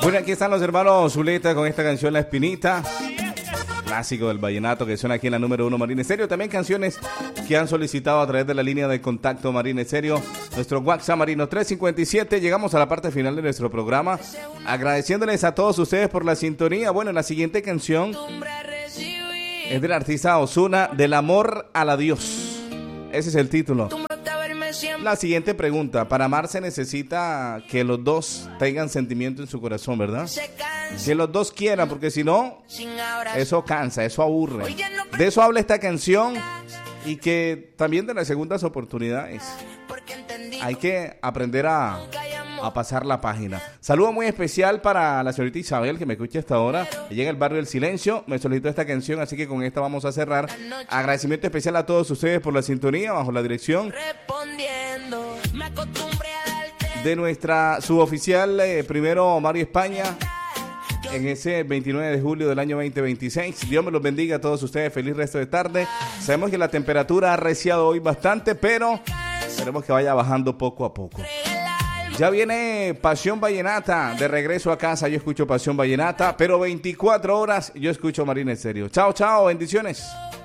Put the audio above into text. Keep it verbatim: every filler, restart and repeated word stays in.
Bueno, aquí están los hermanos Zuleta con esta canción La Espinita, clásico del vallenato que suena aquí en la número uno Marina Estéreo. También canciones que han solicitado a través de la línea de contacto Marina Estéreo, nuestro WhatsApp Marino tres cincuenta y siete. Llegamos a la parte final de nuestro programa, agradeciéndoles a todos ustedes por la sintonía. Bueno, la siguiente canción es del artista Ozuna, Del amor al adiós. Ese es el título. La siguiente pregunta: para amar se necesita que los dos tengan sentimiento en su corazón, ¿verdad? Que los dos quieran, porque si no, eso cansa, eso aburre. De eso habla esta canción, y que también de las segundas oportunidades. Hay que aprender a, a pasar la página. Saludo muy especial para la señorita Isabel, que me escucha hasta ahora. Ella en el barrio del Silencio me solicitó esta canción, así que con esta vamos a cerrar. Agradecimiento especial a todos ustedes por la sintonía, bajo la dirección de nuestra suboficial, eh, primero Mario España, en ese veintinueve de julio del año veinte veintiséis. Dios me los bendiga a todos ustedes. Feliz resto de tarde. Sabemos que la temperatura ha arreciado hoy bastante, pero esperemos que vaya bajando poco a poco. Ya viene Pasión Vallenata, de regreso a casa. Yo escucho Pasión Vallenata, pero veinticuatro horas yo escucho Marina Estéreo. Chao, chao, bendiciones.